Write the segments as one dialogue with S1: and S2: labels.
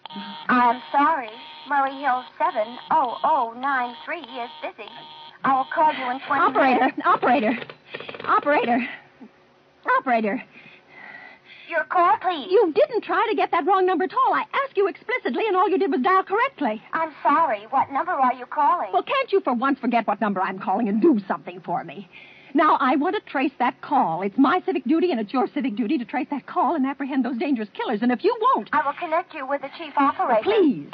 S1: I'm sorry. Murray Hill 70093 is busy. I will call you in 20 minutes.
S2: Operator.
S1: Your call, please.
S2: You didn't try to get that wrong number at all. I asked you explicitly, and all you did was dial correctly.
S1: I'm sorry. What number are you calling?
S2: Well, can't you for once forget what number I'm calling and do something for me? Now, I want to trace that call. It's my civic duty, and it's your civic duty to trace that call and apprehend those dangerous killers. And if you won't...
S1: I will connect you with the chief operator.
S2: Please.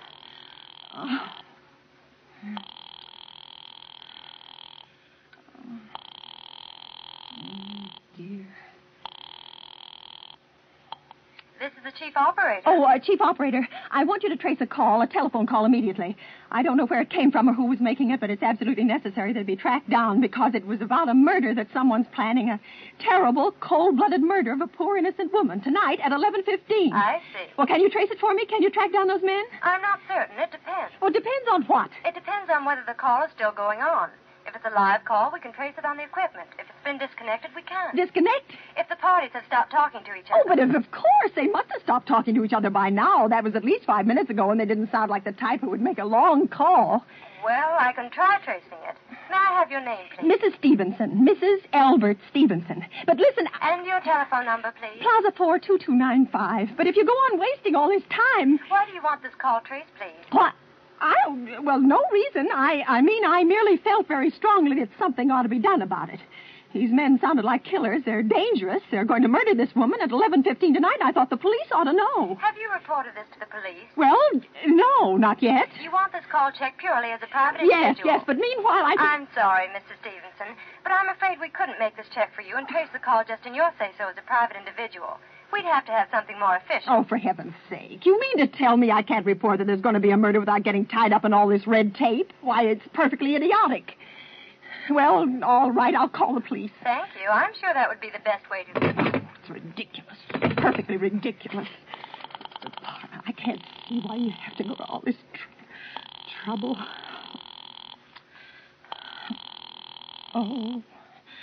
S2: Dear.
S1: This is the chief operator.
S2: Chief operator, I want you to trace a telephone call immediately. I don't know where it came from or who was making it, but it's absolutely necessary that it be tracked down because it was about a murder that someone's planning, a terrible, cold-blooded murder of a poor innocent woman tonight at 11:15.
S1: I see.
S2: Well, can you trace it for me? Can you track down those men?
S1: I'm not certain. It depends.
S2: Well, depends on what?
S1: It depends on whether the call is still going on. If it's a live call, we can trace it on the equipment. If it's been disconnected, we can't.
S2: Disconnect?
S1: If the parties have stopped talking to each
S2: Oh,
S1: other.
S2: but of course, they must have stopped talking to each other by now. That was at least 5 minutes ago, and they didn't sound like the type who would make a long call.
S1: Well, I can try tracing it. May I have your name, please?
S2: Mrs. Stevenson. Mrs. Albert Stevenson. But listen...
S1: And your telephone number, please?
S2: Plaza 42295. But if you go on wasting all this time...
S1: Why do you want this call traced, please?
S2: What? No reason. I mean, I merely felt very strongly that something ought to be done about it. These men sounded like killers. They're dangerous. They're going to murder this woman at 11:15 tonight. I thought the police ought to know.
S1: Have you reported this to the police?
S2: Well, no, not yet.
S1: You want this call checked purely as a private individual?
S2: Yes, but meanwhile
S1: I'm sorry, Mrs. Stevenson, but I'm afraid we couldn't make this check for you and trace the call just in your say-so as a private individual. We'd have to have something more official.
S2: Oh, for heaven's sake. You mean to tell me I can't report that there's going to be a murder without getting tied up in all this red tape? Why, it's perfectly idiotic. Well, all right, I'll call the police.
S1: Thank you. I'm sure that would be the best way to...
S2: It's ridiculous. Perfectly ridiculous. I can't see why you have to go to all this trouble. Oh...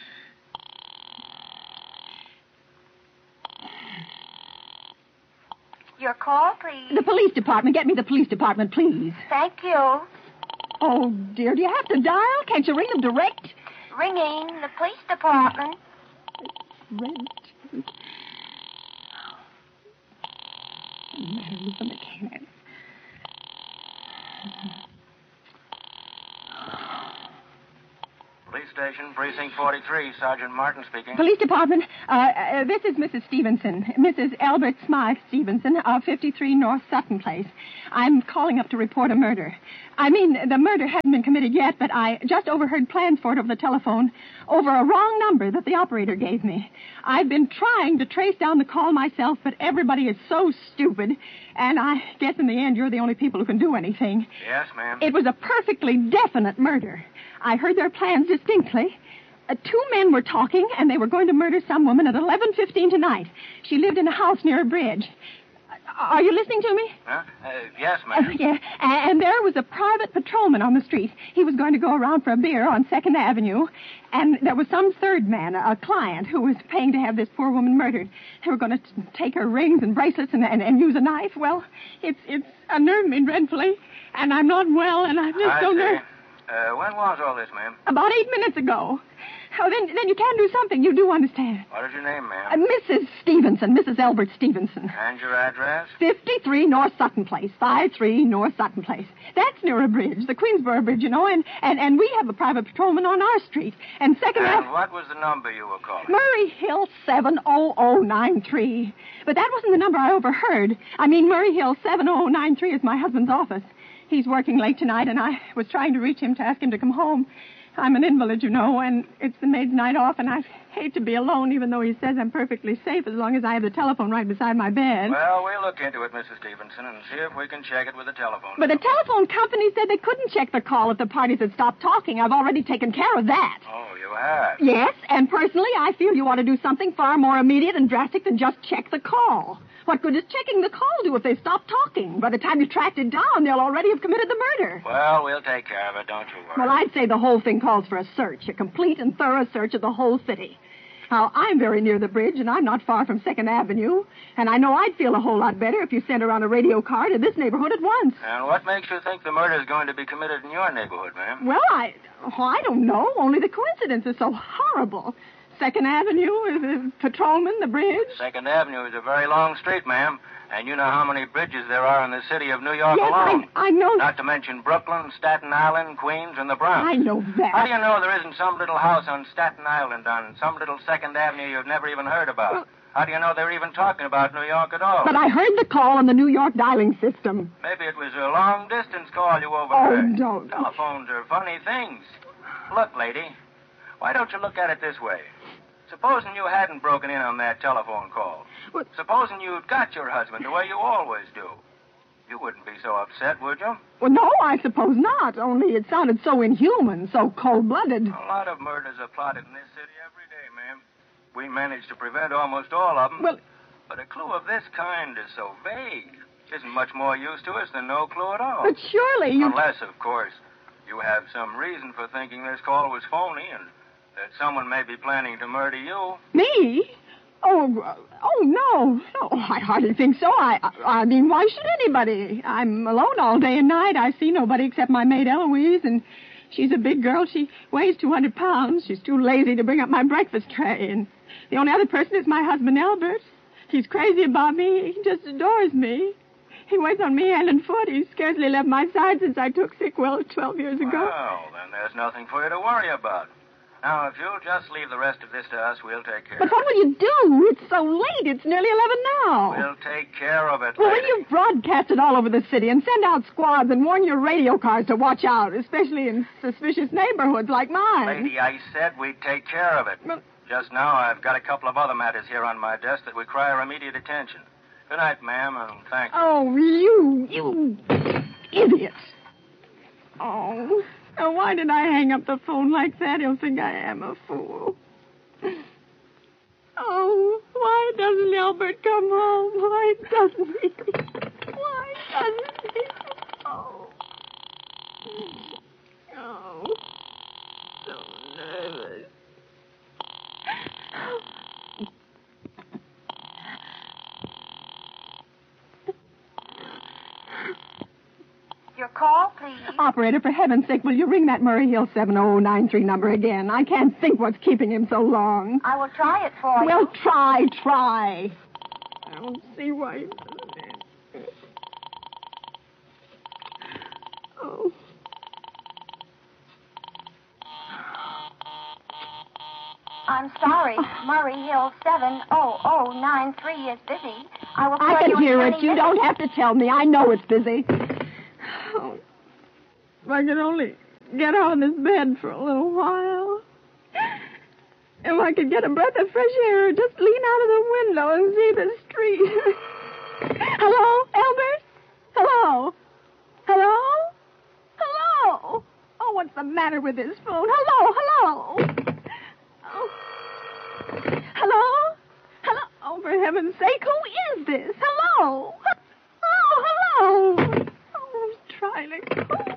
S1: Your call, please.
S2: The police department. Get me the police department, please.
S1: Thank you.
S2: Oh, dear. Do you have to dial? Can't you ring them direct?
S1: Ringing the police department.
S2: Rent. There's the mechanic.
S3: Police station, precinct 43. Sergeant Martin speaking.
S2: Police department. This is Mrs. Stevenson. Mrs. Albert Smythe Stevenson of 53 North Sutton Place. I'm calling up to report a murder. I mean, the murder hadn't been committed yet, but I just overheard plans for it over the telephone over a wrong number that the operator gave me. I've been trying to trace down the call myself, but everybody is so stupid, and I guess in the end you're the only people who can do anything.
S3: Yes, ma'am.
S2: It was a perfectly definite murder. I heard their plans distinctly. 2 men were talking, and they were going to murder some woman at 11:15 tonight. She lived in a house near a bridge. Are you listening to me?
S3: Huh? Yes, ma'am.
S2: Yeah, and there was a private patrolman on the street. He was going to go around for a beer on 2nd Avenue, and there was some third man, a client, who was paying to have this poor woman murdered. They were going to take her rings and bracelets and use a knife. Well, it's unnerved me dreadfully, and I'm not well, and I'm just so nervous.
S3: When was all this, ma'am?
S2: About 8 minutes ago. Oh, then you can do something. You do understand.
S3: What is your name, ma'am?
S2: Mrs. Stevenson, Mrs. Albert Stevenson.
S3: And your address?
S2: 53 North Sutton Place. 53 North Sutton Place. That's near a bridge, the Queensboro Bridge, you know, and we have a private patrolman on our street. And
S3: what was the number you were calling?
S2: Murray Hill 70093. But that wasn't the number I overheard. I mean, Murray Hill 70093 is my husband's office. He's working late tonight, and I was trying to reach him to ask him to come home. I'm an invalid, you know, and it's the maid's night off, and I hate to be alone, even though he says I'm perfectly safe as long as I have the telephone right beside my bed.
S3: Well, we'll look into it, Mrs. Stevenson, and see if we can check it with the telephone.
S2: But the telephone company said they couldn't check the call if the parties had stopped talking. I've already taken care of that.
S3: Oh, you have?
S2: Yes, and personally, I feel you ought to do something far more immediate and drastic than just check the call. What good does checking the call do if they stop talking? By the time you tracked it down, they'll already have committed the murder.
S3: Well, we'll take care of it, don't you worry.
S2: Well, I'd say the whole thing calls for a search, a complete and thorough search of the whole city. Now, I'm very near the bridge, and I'm not far from 2nd Avenue. And I know I'd feel a whole lot better if you sent around a radio car to this neighborhood at once.
S3: And what makes you think the murder is going to be committed in your neighborhood, ma'am?
S2: Well, I don't know. Only the coincidence is so horrible. 2nd Avenue, the patrolman, the bridge.
S3: 2nd Avenue is a very long street, ma'am. And you know how many bridges there are in the city of New York
S2: yes,
S3: alone.
S2: I know.
S3: Not to mention Brooklyn, Staten Island, Queens, and the Bronx.
S2: I know that.
S3: How do you know there isn't some little house on Staten Island, on some little 2nd Avenue you've never even heard about?
S2: Well,
S3: how do you know they're even talking about New York at all?
S2: But I heard the call on the New York dialing system.
S3: Maybe it was a long-distance call you overheard.
S2: Oh, don't.
S3: Telephones are funny things. Look, lady, why don't you look at it this way? Supposing you hadn't broken in on that telephone call.
S2: What?
S3: Supposing you'd got your husband the way you always do. You wouldn't be so upset, would you?
S2: Well, no, I suppose not. Only it sounded so inhuman, so cold-blooded.
S3: A lot of murders are plotted in this city every day, ma'am. We managed to prevent almost all of them.
S2: Well,
S3: but a clue of this kind is so vague. Isn't much more use to us than no clue at all.
S2: but surely you...
S3: Unless, of course, you have some reason for thinking this call was phony and that someone may be planning to murder you.
S2: Me? Oh, no. No, I hardly think so. I mean, why should anybody? I'm alone all day and night. I see nobody except my maid Eloise, and she's a big girl. She weighs 200 pounds. She's too lazy to bring up my breakfast tray, and the only other person is my husband, Albert. He's crazy about me. He just adores me. He waits on me hand and foot. He's scarcely left my side since I took sick, 12 years ago.
S3: Well, then there's nothing for you to worry about. Now, if you'll just leave the rest of this to us, we'll take care
S2: But
S3: of it.
S2: what will you do? It's so late. It's nearly 11 now.
S3: We'll take care of it,
S2: Well,
S3: lady.
S2: will you broadcast it all over the city and send out squads and warn your radio cars to watch out, especially in suspicious neighborhoods like mine?
S3: Lady, I said we'd take care of it.
S2: Well-
S3: Just now, I've got a couple of other matters here on my desk that require immediate attention. Good night, ma'am, and thank you.
S2: Oh, you idiot. Oh, now why did I hang up the phone like that? He'll think I am a fool. Oh, why doesn't Albert come home? Why doesn't he? Why doesn't he? Oh. Oh. So nervous.
S1: Your call, please.
S2: Operator, for heaven's sake, will you ring that Murray Hill 70093 number again? I can't think what's keeping him so long.
S1: I will try it for you.
S2: Well, try. I don't see why. Oh.
S1: I'm sorry. Murray Hill 70093 is busy. I will call
S2: I
S1: you
S2: can
S1: in
S2: hear
S1: 20
S2: it. You
S1: minutes.
S2: don't have to tell me. I know it's busy. Oh, if I could only get out of this bed for a little while. If I could get a breath of fresh air, just lean out of the window and see the street. Hello, Albert? Hello? Hello? Hello? Oh, what's the matter with this phone? Hello? Oh. Hello? Hello? Oh, for heaven's sake, who is this? Hello? Hello? Oh, who's trying to call?